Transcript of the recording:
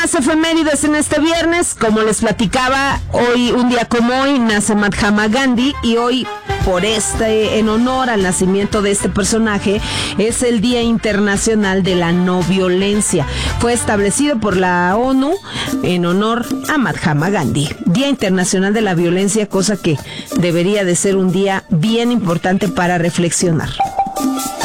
más efemérides en este viernes. Como les platicaba, hoy, un día como hoy, nace Mahatma Gandhi, y hoy, en honor al nacimiento de este personaje, es el Día Internacional de la No Violencia. Fue establecido por la ONU en honor a Mahatma Gandhi. Día Internacional de la Violencia, cosa que debería de ser un día bien importante para reflexionar.